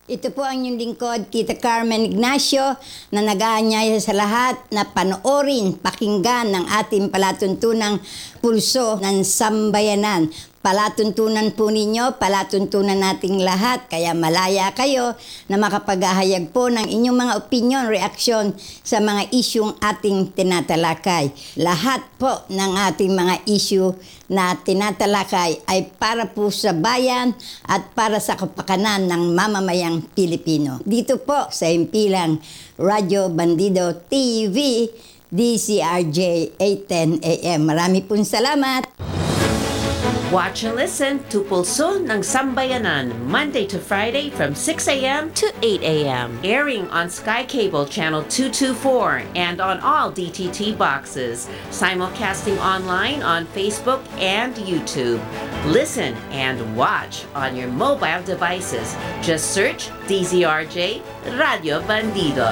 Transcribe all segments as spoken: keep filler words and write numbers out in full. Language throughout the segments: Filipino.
Ito po ang inyong lingkod, Tita Carmen Ignacio, na nag-aanyaya sa lahat na panoorin, pakinggan ng ating palatuntunang pulso ng sambayanan. Palatuntunan po ninyo, palatuntunan nating lahat, kaya malaya kayo na makapag-ahayag po ng inyong mga opinion, reaksyon sa mga isyong ating tinatalakay. Lahat po ng ating mga issue na tinatalakay ay para po sa bayan at para sa kapakanan ng mamamayang Pilipino. Dito po sa himpilang Radyo Bandido T V, D C R J eight ten A M. Marami pong salamat. Watch and listen to Pulso ng Sambayanan, Monday to Friday from six a.m. to eight a.m. Airing on Sky Cable Channel two twenty-four and on all D T T boxes. Simulcasting online on Facebook and YouTube. Listen and watch on your mobile devices. Just search D Z R J Radio Bandido.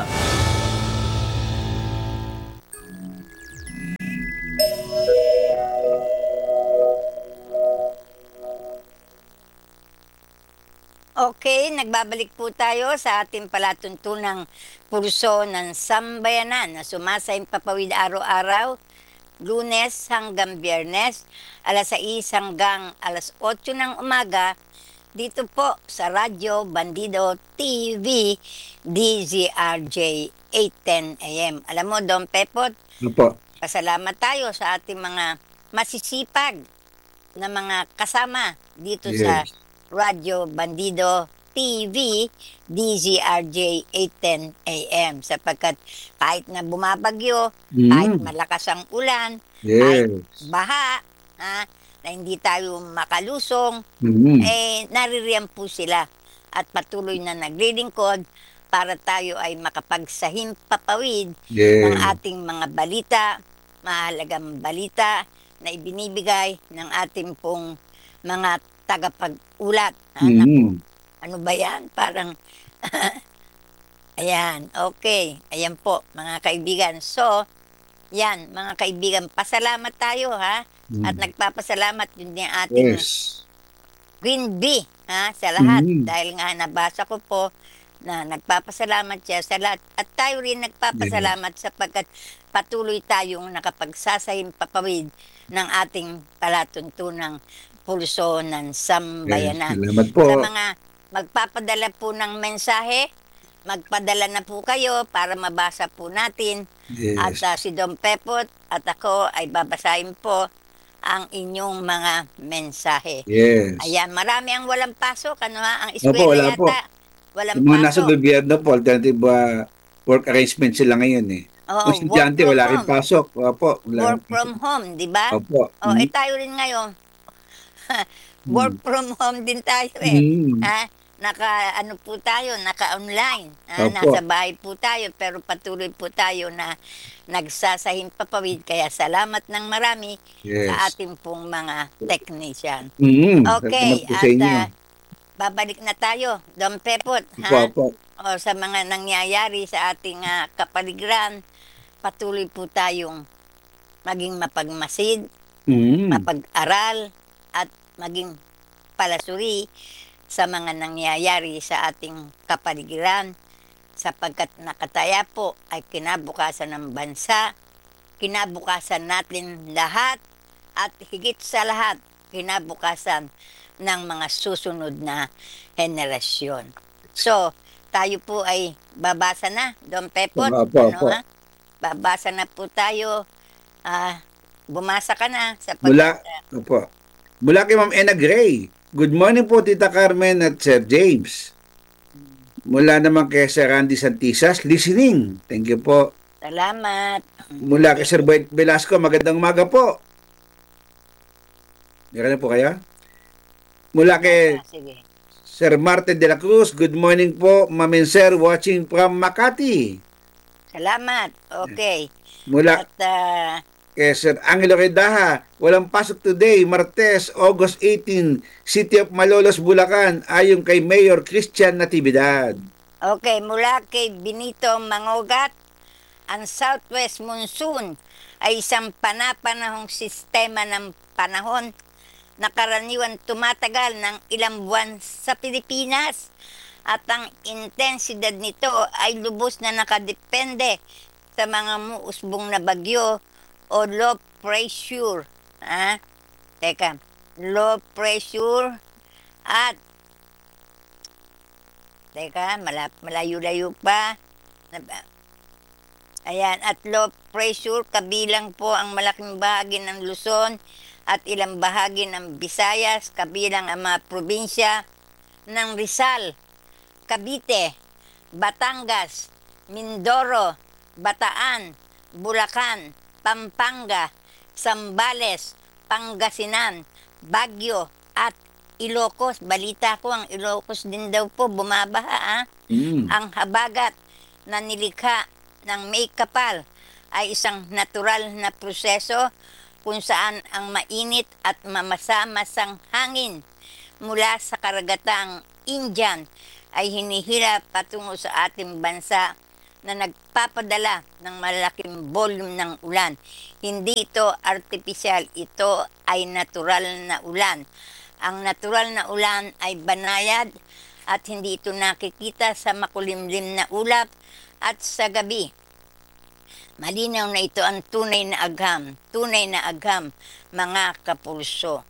Okay, nagbabalik po tayo sa ating palatuntunang pulso ng sambayanan na sumasayang papawid araw-araw, Lunes hanggang Biyernes, alas sais hanggang alas otso ng umaga, dito po sa Radyo Bandido T V, D Z R J eight ten A M. Alam mo, Don Pepot, Opo. pasalamat tayo sa ating mga masisipag na mga kasama dito sa Yes. Radyo Bandido T V, D Z R J eight ten A M, sapagkat kahit na bumabagyo, Mm. kahit malakas ang ulan, kahit Yes. baha, ha, na hindi tayo makalusong, Mm. eh naririyan po sila at patuloy na naglilingkod para tayo ay makapagsahimpapawid ng Yes. ating mga balita, mahalagang balita na ibinibigay ng ating pong mga tagapag-ulat. Ah, naku, Mm. ano ba yan? Parang, ayan, okay. Ayan po, mga kaibigan. So, yan, mga kaibigan, pasalamat tayo, ha? At Mm. nagpapasalamat din yung ating Yes. Queen Bee, ha? Sa lahat. Mm. Dahil nga nabasa ko po na nagpapasalamat siya sa lahat. At tayo rin nagpapasalamat sapagkat patuloy tayong nakapagsasahim papawid ng ating palatuntunang pulso ng Yes. sambayanan. Salamat po. Sa mga magpapadala po ng mensahe, magpadala na po kayo para mabasa po natin. At Yes. ah, si Don Pepot at ako ay babasahin po ang inyong mga mensahe. Yes. Ayan, marami ang walang pasok. Ano ha? Ang Opo, eskwela wala po. yata, walang Yung mga nasa pasok. gobyerno po, alternative uh, work arrangement sila ngayon eh. Oo, Kung estudyante, work from wala rin home. pasok. Opo. Wala Work rin from pasok. home, di ba? Opo. O, eh Mm. tayo rin ngayon. Work from home din tayo eh. Mm. Ha? Naka ano po tayo, naka-online. Ha? Opo. Nasa bahay po tayo pero patuloy po tayo na nagsasahim papawid. Kaya salamat ng marami Yes. sa ating pong mga technician. Mm. Okay, Salamat po sa at inyo. ah, babalik na tayo, Don Pepot. Opo, Ha? opo. O, sa mga nangyayari sa ating ah, kapaligiran, patuloy po tayong maging mapagmasid, Mm. mapag-aral, at maging palasuri sa mga nangyayari sa ating kapaligiran sapagkat nakataya po ay kinabukasan ng bansa, kinabukasan natin lahat, at higit sa lahat, kinabukasan ng mga susunod na henerasyon. So, tayo po ay babasa na, Don Pepot. Opo, Ano opo. ha? Babasa na po tayo. Ah, bumasa ka na Mula, sapagkat opo. Mula kay Ma'am Ena Gray. Good morning po, Tita Carmen at Sir James. Mula naman kay Sir Randy Santisas, listening. Thank you po. salamat. Mula kay Sir Boyd Velasco, magandang umaga po. Meron na po kayo? Mula kay Ah, sige. Sir Martin de la Cruz, good morning po, Ma'am and Sir, watching from Makati. Salamat. Okay. Mula At ah, kay Sir Angelo Redaha, walang pasok today, Martes, August eighteen, City of Malolos, Bulacan, ayon kay Mayor Christian Natividad. okay, mula kay Benito Mangogat, ang Southwest Monsoon ay isang panapanahong sistema ng panahon na karaniwan tumatagal ng ilang buwan sa Pilipinas at ang intensidad nito ay lubos na nakadepende sa mga muusbong na bagyo o low pressure. Ha? Teka, low pressure at teka, malap, malayo-layo pa. Ayan, at low pressure, kabilang po ang malaking bahagi ng Luzon at ilang bahagi ng Visayas, kabilang ang mga probinsya ng Rizal, Cavite, Batangas, Mindoro, Bataan, Bulacan, Pampanga, Zambales, Pangasinan, Baguio, at Ilocos. Balita ko ang Ilocos din daw po bumabaha. Ah. Mm. Ang habagat na nilikha ng may kapal ay isang natural na proseso kung saan ang mainit at mamasa-masang hangin mula sa karagatang Indian ay hinihila patungo sa ating bansa na nagpapadala ng malaking volume ng ulan. Hindi ito artificial, ito ay natural na ulan. Ang natural na ulan ay banayad at hindi ito nakikita sa makulimlim na ulap at sa gabi. Malinaw na ito ang tunay na agham, tunay na agham, mga kapulso.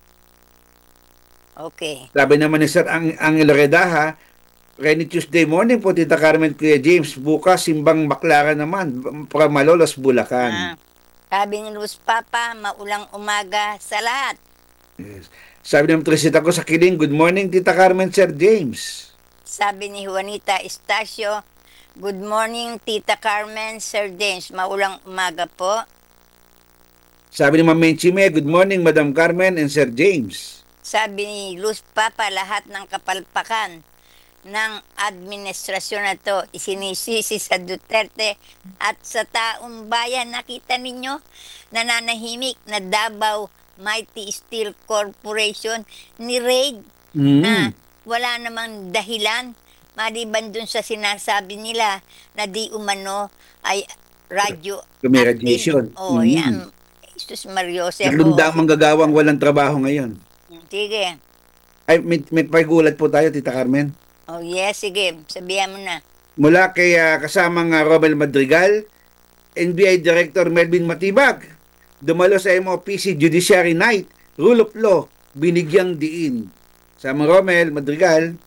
Okay. Sabi naman ni Sir ang ang Loredaha, rainy Tuesday morning po, Tita Carmen, Kuya James. Bukas, simbang Baclaran naman, from Malolos, Bulacan. Ah, sabi ni Luz Papa, maulang umaga sa lahat. Yes. Sabi naman Trisita ko sa Kiling, good morning, Tita Carmen, Sir James. Sabi ni Juanita Estacio, good morning, Tita Carmen, Sir James. Maulang umaga po. Sabi ni Ma'am Menchime, good morning, Madam Carmen and Sir James. Sabi ni Luz Papa, lahat ng kapalpakan ng administrasyon na to isinisisi sa Duterte at sa taong bayan. Nakita ninyo, nananahimik na Davao Mighty Steel Corporation ni raid Mm. na wala namang dahilan maliban dun sa sinasabi nila na di umano ay radyo May radiation. Oh, Mm. yan. Jesus Mariose. Naglunda ang manggagawang walang trabaho ngayon. Sige. Ay, may, may pagulat po tayo, Tita Carmen. Oh, yes, sige. Sabihan mo na. Mula kay ah, kasamang uh, Romel Madrigal, N B I Director Melvin Matibag, dumalo sa M O P C Judiciary Night, Rule of Law, binigyang diin. Sama Romel Madrigal,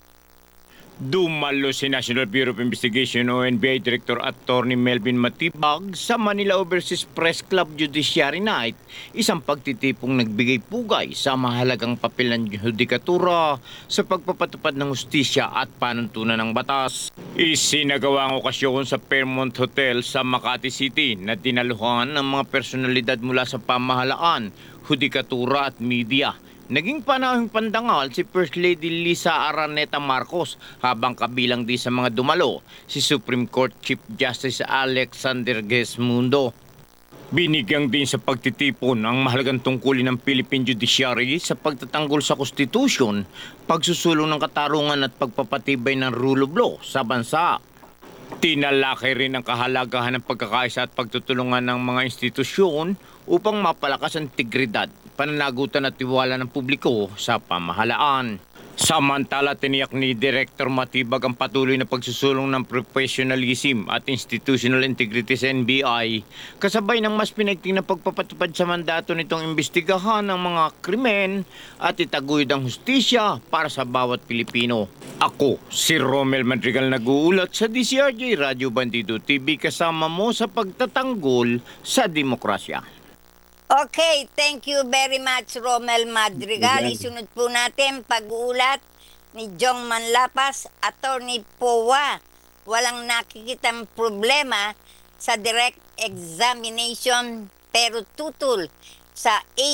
Dumalo si National Bureau of Investigation o N B I Director Attorney Melvin Matibag sa Manila Overseas Press Club Judiciary Night, isang pagtitipong nagbigay pugay sa mahalagang papel ng judikatura sa pagpapatupad ng hustisya at panuntunan ng batas. Isinagawa ang okasyon sa Fairmont Hotel sa Makati City na dinaluhan ng mga personalidad mula sa pamahalaan, judikatura at media. Naging panahong pandangal si First Lady Lisa Araneta Marcos habang kabilang din sa mga dumalo si Supreme Court Chief Justice Alexander Gesmundo. Binigyang din sa pagtitipon ang mahalagang tungkulin ng Philippine Judiciary sa pagtatanggol sa konstitusyon, pagsusulong ng katarungan at pagpapatibay ng rule of law sa bansa. Tinalakay rin ang kahalagahan ng pagkakaisa at pagtutulungan ng mga institusyon upang mapalakas ang integridad, pananagutan at tiwala ng publiko sa pamahalaan. Samantala, tiniyak ni Director Matibag ang patuloy na pagsusulong ng professionalism at institutional integrity sa N B I, kasabay ng mas pinagting na pagpapatupad sa mandato nitong imbestigahan ng mga krimen at itaguyod ang hustisya para sa bawat Pilipino. Ako, si Romel Madrigal, nag-uulat sa D C R J Radio Bandido T V, kasama mo sa pagtatanggol sa demokrasya. Okay, thank you very much, Romel Madrigal. Isunod po natin pag-uulat ni Jong Manlapas, Attorney Powa. Walang nakikitang problema sa direct examination pero tutol sa A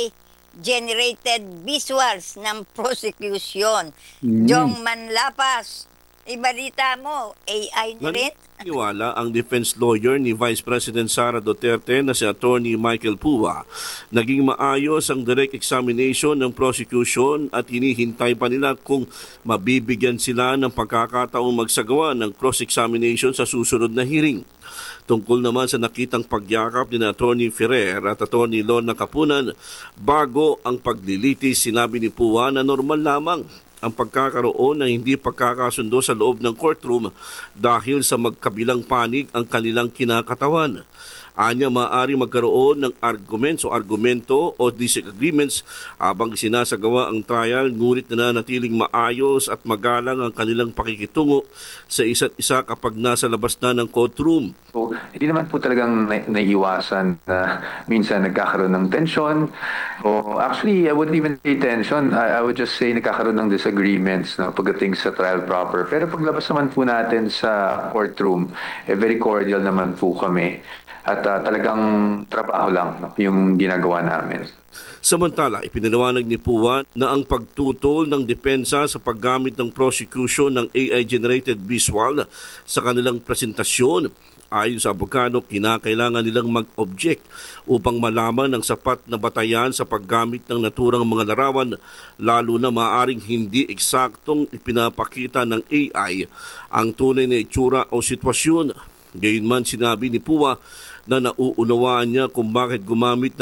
I-generated visuals ng prosecution. Mm. Jong Manlapas, ibalita mo, A I na rin? Iwala ang defense lawyer ni Vice President Sara Duterte na si Attorney Michael Pua. Naging maayos ang direct examination ng prosecution at hinihintay pa nila kung mabibigyan sila ng pagkakataong magsagawa ng cross-examination sa susunod na hearing. Tungkol naman sa nakitang pagyakap ni Attorney Ferrer at Attorney Lorna Kapunan bago ang paglilitis, sinabi ni Pua na normal lamang ang pagkakaroon ng hindi pagkakasundo sa loob ng courtroom dahil sa magkabilang panig ang kanilang kinakatawan. Anya maaari magkaroon ng arguments o argumento o disagreements habang sinasagawa ang trial, ngunit nananatiling maayos at magalang ang kanilang pakikitungo sa isa't isa kapag nasa labas na ng courtroom. So, hindi naman po talagang na- naiiwasan na minsan nagkakaroon ng tension. O actually, I wouldn't even say tension. I, I would just say nagkakaroon ng disagreements no, pagdating sa trial proper. Pero paglabas naman po natin sa courtroom, eh, very cordial naman po kami. At uh, talagang trabaho lang no, yung ginagawa namin. Samantala, ipinaliwanag ni Pua na ang pagtutol ng depensa sa paggamit ng prosecution ng A I-generated visual sa kanilang presentasyon. Ayon sa abogado, kinakailangan nilang mag-object upang malaman ng sapat na batayan sa paggamit ng naturang mga larawan, lalo na maaaring hindi eksaktong ipinapakita ng A I ang tunay na itsura o sitwasyon. Gayunman, sinabi ni Pua na nauunawaan niya kung bakit gumamit